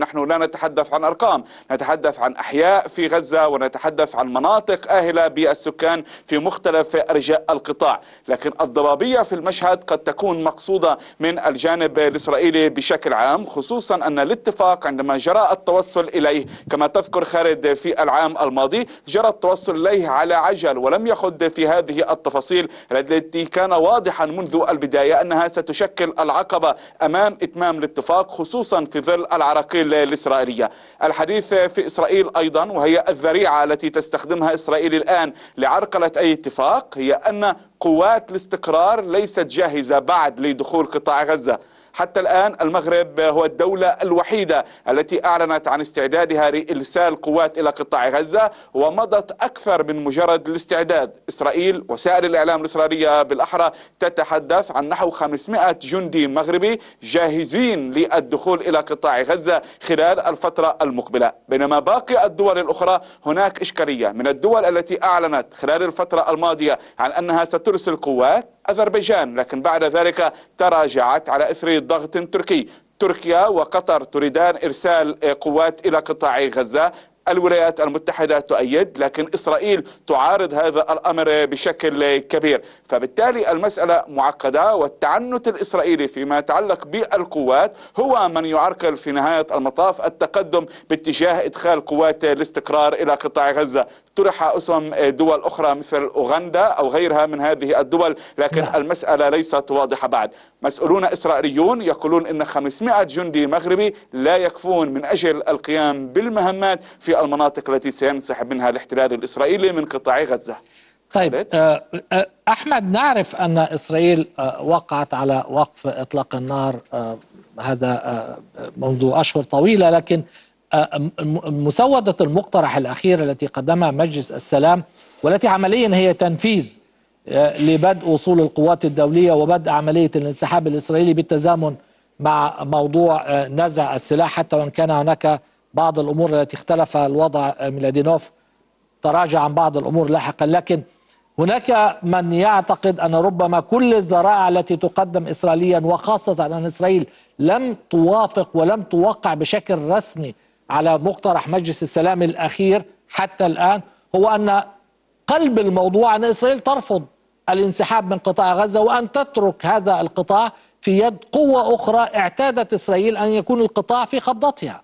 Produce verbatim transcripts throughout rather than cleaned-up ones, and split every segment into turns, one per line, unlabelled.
نحن لا نتحدث عن أرقام، نتحدث عن أحياء في غزة ونتحدث عن مناطق آهلة بالسكان في مختلف أرجاء القطاع. لكن الضبابية في المشهد قد تكون مقصودة من الجانب الإسرائيلي بشكل عام، خصوصا أن الاتفاق عندما جرى التوصل إليه كما تذكر خالد في العام الماضي جرى التوصل إليه على عجل ولم يخض في هذه التفاصيل التي كان واضحا منذ البداية أنها ستشكل العقبة أمام إتمام الاتفاق، خصوصا في ظل العراقيل الإسرائيلية. الحديث في إسرائيل أيضا، وهي الذريعة التي تستخدمها إسرائيل الآن لعرقلة أي اتفاق، هي أن قوات الاستقرار ليست جاهزة بعد لدخول قطاع غزة. حتى الآن المغرب هو الدولة الوحيدة التي أعلنت عن استعدادها لإرسال قوات إلى قطاع غزة، ومضت أكثر من مجرد الاستعداد. إسرائيل وسائل الإعلام الإسرائيلية بالأحرى تتحدث عن نحو خمسمائة جندي مغربي جاهزين للدخول إلى قطاع غزة خلال الفترة المقبلة، بينما باقي الدول الأخرى هناك إشكالية. من الدول التي أعلنت خلال الفترة الماضية عن أنها سترسل قوات أذربيجان، لكن بعد ذلك تراجعت على إثر ضغط تركي. تركيا وقطر تريدان إرسال قوات إلى قطاع غزة، الولايات المتحدة تؤيد، لكن إسرائيل تعارض هذا الأمر بشكل كبير. فبالتالي المسألة معقدة، والتعنت الإسرائيلي فيما يتعلق بالقوات هو من يعرقل في نهاية المطاف التقدم باتجاه إدخال قوات الاستقرار إلى قطاع غزة. طرح أسهم دول أخرى مثل أوغندا أو غيرها من هذه الدول، لكن لا. المسألة ليست واضحة بعد. مسؤولون إسرائيليون يقولون إن خمسمائة جندي مغربي لا يكفون من أجل القيام بالمهمات في المناطق التي سينسحب منها الاحتلال الإسرائيلي من قطاع غزة.
طيب أحمد، نعرف أن إسرائيل وقعت على وقف إطلاق النار هذا منذ أشهر طويلة، لكن مسودة المقترح الأخيرة التي قدمها مجلس السلام، والتي عمليا هي تنفيذ لبدء وصول القوات الدولية وبدء عملية الانسحاب الإسرائيلي بالتزامن مع موضوع نزع السلاح، حتى وإن كان هناك بعض الأمور التي اختلف الوضع ميلادينوف تراجع عن بعض الأمور لاحقا، لكن هناك من يعتقد أن ربما كل الذرائع التي تقدم إسرائيليا، وخاصة أن إسرائيل لم توافق ولم توقع بشكل رسمي على مقترح مجلس السلام الأخير حتى الآن، هو أن قلب الموضوع أن إسرائيل ترفض الانسحاب من قطاع غزة وأن تترك هذا القطاع في يد قوة أخرى اعتادت إسرائيل أن يكون القطاع في قبضتها.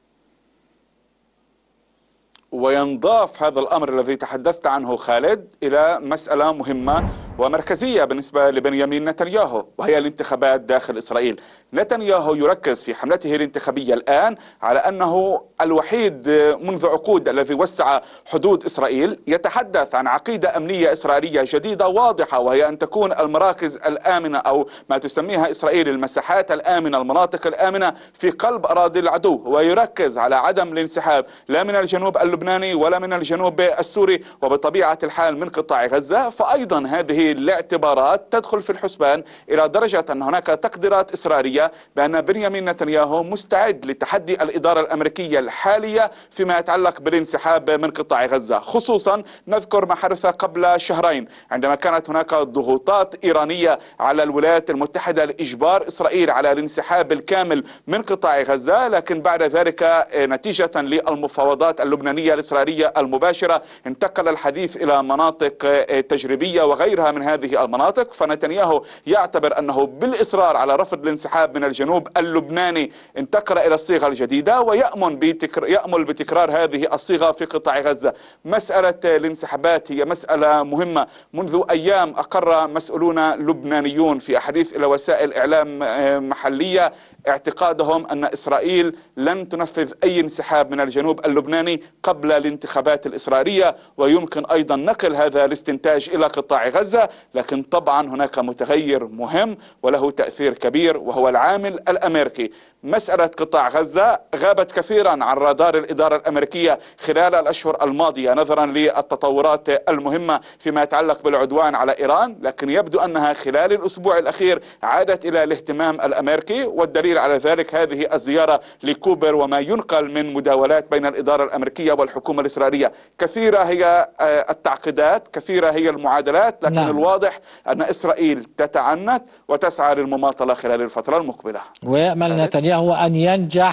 وينضاف هذا الأمر الذي تحدثت عنه خالد إلى مسألة مهمة ومركزية بالنسبة لبنيامين نتنياهو، وهي الانتخابات داخل إسرائيل. نتنياهو يركز في حملته الانتخابية الآن على أنه الوحيد منذ عقود الذي وسع حدود إسرائيل، يتحدث عن عقيدة أمنية إسرائيلية جديدة واضحة، وهي أن تكون المراكز الآمنة أو ما تسميها إسرائيل المساحات الآمنة، المناطق الآمنة في قلب أراضي العدو، ويركز على عدم الانسحاب لا من الجنوب اللبناني ولا من الجنوب السوري، وبطبيعة الحال من قطاع غزة. فأيضا هذه الاعتبارات تدخل في الحسبان إلى درجة أن هناك تقديرات إسرائيلية بأن بنيامين نتنياهو مستعد لتحدي الإدارة الأمريكية الحالية فيما يتعلق بالانسحاب من قطاع غزة. خصوصا نذكر ما حدث قبل شهرين عندما كانت هناك ضغوطات إيرانية على الولايات المتحدة لإجبار إسرائيل على الانسحاب الكامل من قطاع غزة، لكن بعد ذلك نتيجة للمفاوضات اللبنانية الإسرائيلية المباشرة انتقل الحديث إلى مناطق تجريبية وغيرها من هذه المناطق. فنتنياهو يعتبر أنه بالإصرار على رفض الانسحاب من الجنوب اللبناني انتقل إلى الصيغة الجديدة، ويأمل بتكر... يأمل بتكرار هذه الصيغة في قطاع غزة. مسألة الانسحابات هي مسألة مهمة. منذ أيام أقر مسؤولون لبنانيون في أحاديث إلى وسائل إعلام محلية اعتقادهم أن إسرائيل لن تنفذ أي انسحاب من الجنوب اللبناني قبل الانتخابات الإسرائيلية، ويمكن أيضا نقل هذا الاستنتاج إلى قطاع غزة. لكن طبعا هناك متغير مهم وله تأثير كبير وهو العامل الأمريكي. مسألة قطاع غزة غابت كثيرا عن رادار الإدارة الأمريكية خلال الأشهر الماضية نظرا للتطورات المهمة فيما يتعلق بالعدوان على إيران، لكن يبدو أنها خلال الأسبوع الأخير عادت إلى الاهتمام الأمريكي، والدليل على ذلك هذه الزيارة لكوبر وما ينقل من مداولات بين الإدارة الأمريكية والحكومة الإسرائيلية. كثيرة هي التعقيدات، كثيرة هي المعادلات، لكن نعم. الواضح أن إسرائيل تتعنت وتسعى للمماطلة خلال الفترة المقبلة.
ويأمل نتنياهو أن ينجح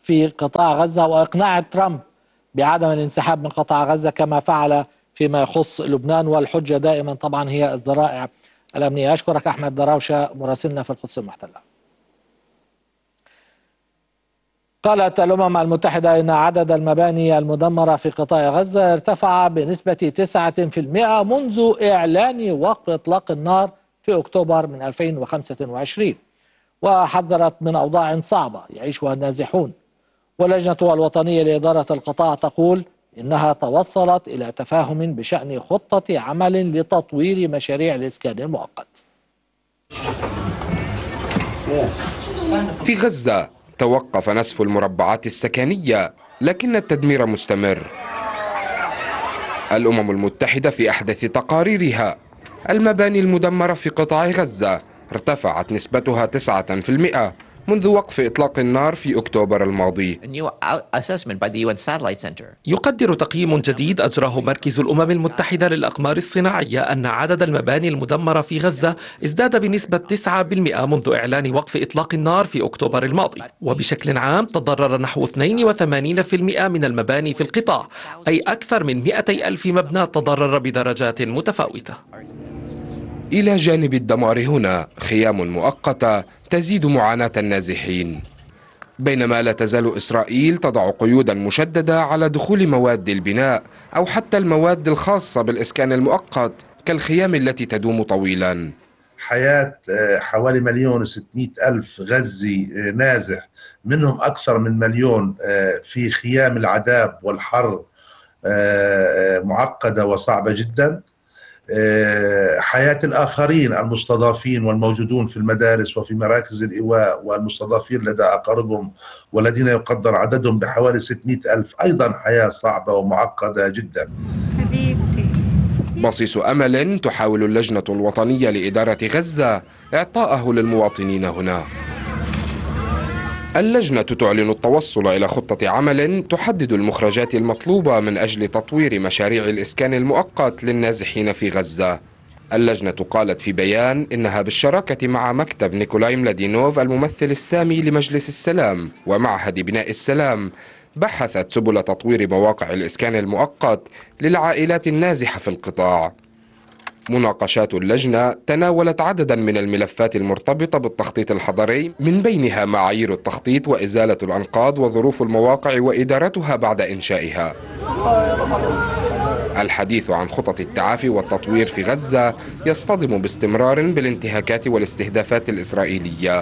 في قطاع غزة وإقناع ترامب بعدم الانسحاب من قطاع غزة كما فعل فيما يخص لبنان، والحجة دائما طبعا هي الذرائع الأمنية. أشكرك أحمد دراوشة مراسلنا في القدس المحتلة. قالت الأمم المتحدة إن عدد المباني المدمرة في قطاع غزة ارتفع بنسبة تسعة بالمئة منذ إعلان وقف إطلاق النار في أكتوبر من ألفين وخمسة وعشرين، وحذرت من أوضاع صعبة يعيشها النازحون. واللجنة الوطنية لإدارة القطاع تقول إنها توصلت إلى تفاهم بشأن خطة عمل لتطوير مشاريع الإسكان المؤقت.
في غزة توقف نسف المربعات السكنية، لكن التدمير مستمر. الأمم المتحدة في أحدث تقاريرها المباني المدمرة في قطاع غزة ارتفعت نسبتها تسعة بالمئة منذ وقف إطلاق النار في أكتوبر الماضي.
يقدر تقييم جديد أجراه مركز الأمم المتحدة للأقمار الصناعية أن عدد المباني المدمرة في غزة ازداد بنسبة تسعة بالمئة منذ إعلان وقف إطلاق النار في أكتوبر الماضي، وبشكل عام تضرر نحو اثنين وثمانين بالمئة من المباني في القطاع، أي أكثر من مئتي ألف مبنى تضرر بدرجات متفاوتة.
إلى جانب الدمار هنا خيام مؤقتة تزيد معاناة النازحين، بينما لا تزال إسرائيل تضع قيودا مشددة على دخول مواد البناء أو حتى المواد الخاصة بالإسكان المؤقت كالخيام التي تدوم طويلا.
حياة حوالي مليون وستمائة ألف غزي نازح، منهم أكثر من مليون في خيام العذاب والحر معقدة وصعبة جدا. حياة الآخرين المستضافين والموجودون في المدارس وفي مراكز الإيواء والمستضافين لدى أقاربهم والذين يقدر عددهم بحوالي ستمائة ألف، أيضا حياة صعبة ومعقدة جدا.
بصيص أمل تحاول اللجنة الوطنية لإدارة غزة إعطاءه للمواطنين هنا. اللجنة تعلن التوصل إلى خطة عمل تحدد المخرجات المطلوبة من أجل تطوير مشاريع الإسكان المؤقت للنازحين في غزة. اللجنة قالت في بيان إنها بالشراكة مع مكتب نيكولاي ملادينوف الممثل السامي لمجلس السلام ومعهد بناء السلام بحثت سبل تطوير مواقع الإسكان المؤقت للعائلات النازحة في القطاع. مناقشات اللجنة تناولت عددا من الملفات المرتبطة بالتخطيط الحضري، من بينها معايير التخطيط وإزالة الأنقاض وظروف المواقع وإدارتها بعد إنشائها. الحديث عن خطط التعافي والتطوير في غزة يصطدم باستمرار بالانتهاكات والاستهدافات الإسرائيلية.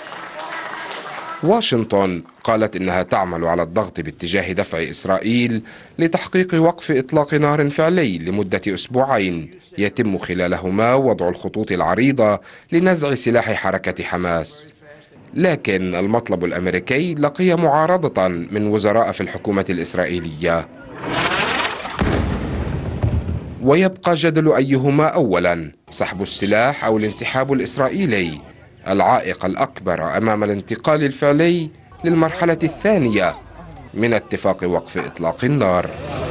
واشنطن قالت إنها تعمل على الضغط باتجاه دفع إسرائيل لتحقيق وقف إطلاق نار فعلي لمدة أسبوعين يتم خلالهما وضع الخطوط العريضة لنزع سلاح حركة حماس. لكن المطلب الأمريكي لقي معارضة من وزراء في الحكومة الإسرائيلية. ويبقى جدل أيهما أولا، سحب السلاح أو الانسحاب الإسرائيلي، العائق الأكبر أمام الانتقال الفعلي للمرحلة الثانية من اتفاق وقف إطلاق النار.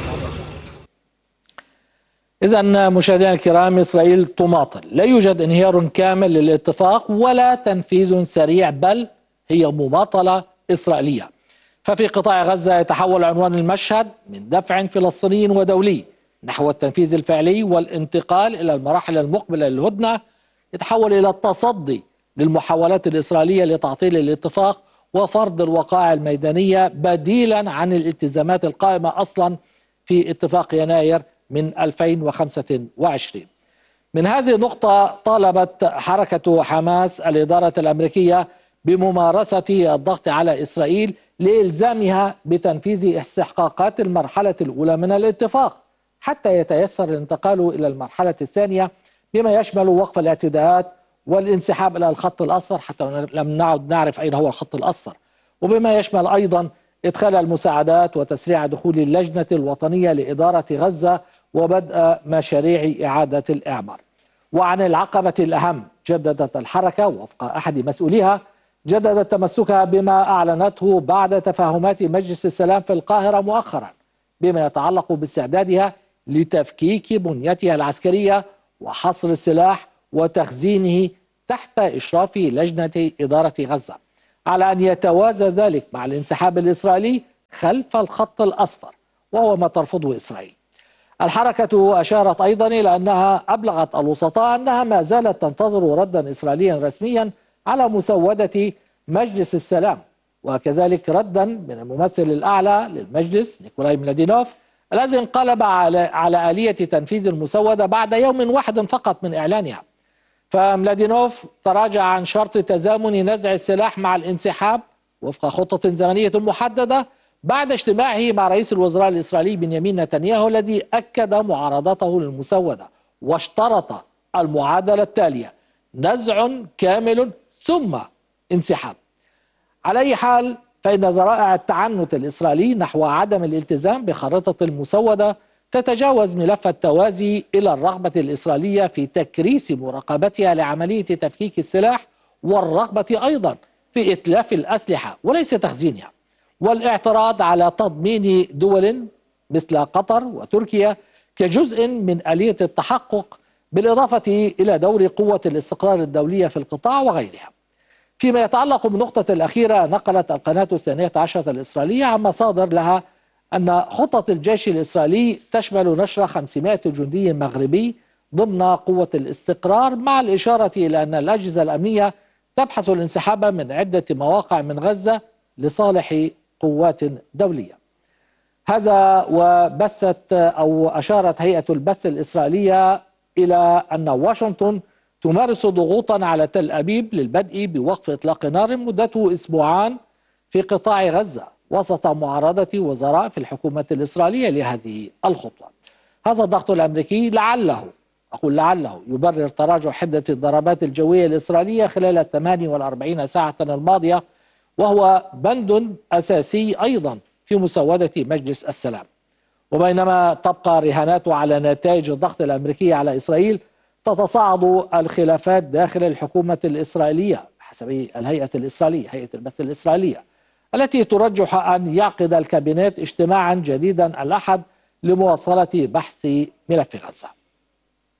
إذن مشاهدينا الكرام، إسرائيل تماطل، لا يوجد انهيار كامل للاتفاق ولا تنفيذ سريع، بل هي مماطلة إسرائيلية. ففي قطاع غزة يتحول عنوان المشهد من دفع فلسطيني ودولي نحو التنفيذ الفعلي والانتقال إلى المراحل المقبلة للهدنة، يتحول إلى التصدي للمحاولات الإسرائيلية لتعطيل الاتفاق وفرض الوقائع الميدانية بديلا عن الالتزامات القائمة أصلا في اتفاق يناير من ألفين وخمسة وعشرين. من هذه النقطة طالبت حركة حماس الإدارة الأمريكية بممارسة الضغط على إسرائيل لإلزامها بتنفيذ استحقاقات المرحلة الأولى من الاتفاق حتى يتيسر الانتقال إلى المرحلة الثانية، بما يشمل وقف الاعتداءات والانسحاب إلى الخط الأصفر حتى لم نعد نعرف أين هو الخط الأصفر، وبما يشمل أيضا إدخال المساعدات وتسريع دخول اللجنة الوطنية لإدارة غزة وبدء مشاريع إعادة الإعمار. وعن العقبة الأهم، جددت الحركة وفق أحد مسؤوليها جددت تمسكها بما أعلنته بعد تفاهمات مجلس السلام في القاهرة مؤخرا بما يتعلق باستعدادها لتفكيك بنيتها العسكرية وحصر السلاح وتخزينه تحت إشراف لجنة إدارة غزة. على أن يتوازى ذلك مع الانسحاب الإسرائيلي خلف الخط الأصفر، وهو ما ترفضه إسرائيل. الحركة أشارت أيضا إلى أنها أبلغت الوسطاء أنها ما زالت تنتظر ردا إسرائيليا رسميا على مسودة مجلس السلام، وكذلك ردا من الممثل الأعلى للمجلس نيكولاي ميلادينوف الذي انقلب على على آلية تنفيذ المسودة بعد يوم واحد فقط من إعلانها. فميلادينوف تراجع عن شرط تزامن نزع السلاح مع الانسحاب وفق خطة زمنية محددة بعد اجتماعه مع رئيس الوزراء الإسرائيلي بنيامين نتنياهو الذي أكد معارضته للمسودة واشترط المعادلة التالية: نزع كامل ثم انسحاب. على أي حال، فإن ذرائع التعنت الإسرائيلي نحو عدم الالتزام بخارطة المسودة تتجاوز ملف التوازي إلى الرغبة الإسرائيلية في تكريس مراقبتها لعملية تفكيك السلاح، والرغبة أيضا في إتلاف الأسلحة وليس تخزينها، والاعتراض على تضمين دول مثل قطر وتركيا كجزء من آلية التحقق، بالإضافة إلى دور قوة الاستقرار الدولية في القطاع وغيرها. فيما يتعلق بالنقطة الأخيرة، نقلت القناة الثانية عشرة الإسرائيلية عن مصادر لها أن خطة الجيش الإسرائيلي تشمل نشر خمسمائة جندي مغربي ضمن قوة الاستقرار، مع الإشارة إلى أن الأجهزة الأمنية تبحث الانسحاب من عدة مواقع من غزة لصالح قوات دولية. هذا وبثت أو أشارت هيئة البث الإسرائيلية إلى أن واشنطن تمارس ضغوطا على تل أبيب للبدء بوقف إطلاق نار مدته أسبوعان في قطاع غزة وسط معارضة وزراء في الحكومة الإسرائيلية لهذه الخطوة. هذا الضغط الأمريكي لعله أقول لعله يبرر تراجع حدة الضربات الجوية الإسرائيلية خلال الثمانية والأربعين ساعة الماضية، وهو بند أساسي أيضا في مسودة مجلس السلام. وبينما تبقى رهانات على نتائج الضغط الأمريكي على إسرائيل، تتصاعد الخلافات داخل الحكومة الإسرائيلية حسب الهيئة الإسرائيلية هيئة البث الإسرائيلية، التي ترجح أن يعقد الكابينت اجتماعا جديدا الأحد لمواصلة بحث ملف غزة.